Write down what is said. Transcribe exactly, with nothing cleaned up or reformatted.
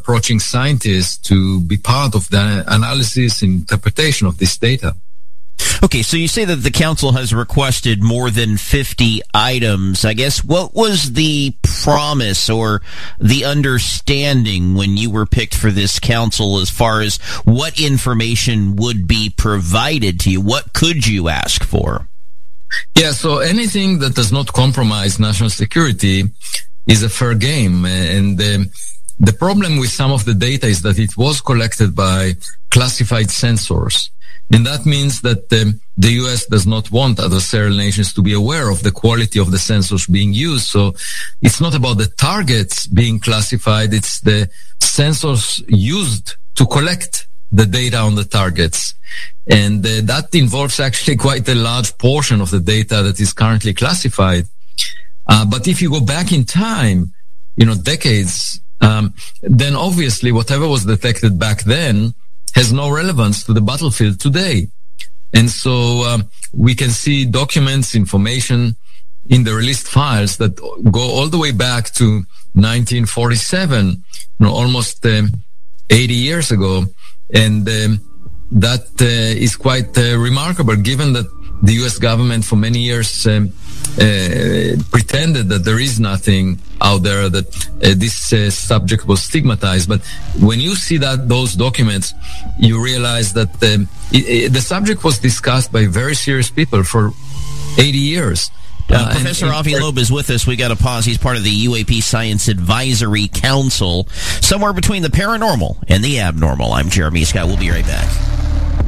approaching scientists to be part of the analysis and interpretation of this data. Okay, so you say that the council has requested more than fifty items. I guess, what was the promise or the understanding when you were picked for this council as far as what information would be provided to you? What could you ask for? Yeah, so anything that does not compromise national security is a fair game. And um, the problem with some of the data is that it was collected by classified sensors. And that means that um, the U S does not want adversarial nations to be aware of the quality of the sensors being used. So it's not about the targets being classified, it's the sensors used to collect the data on the targets. And uh, that involves actually quite a large portion of the data that is currently classified. Uh, but if you go back in time, you know, decades, um, then obviously whatever was detected back then has no relevance to the battlefield today. And so um, we can see documents, information in the released files that go all the way back to nineteen forty-seven, you know, almost um, eighty years ago. And um, that uh, is quite uh, remarkable, given that the U S government for many years um, uh, pretended that there is nothing out there, that uh, this uh, subject was stigmatized. But when you see that those documents, you realize that um, it, it, the subject was discussed by very serious people for eighty years. Uh, Uh, Professor and, Avi and, Loeb is with us. We got to pause. He's part of the U A P Science Advisory Council, somewhere between the paranormal and the abnormal. I'm Jeremy Scott. We'll be right back.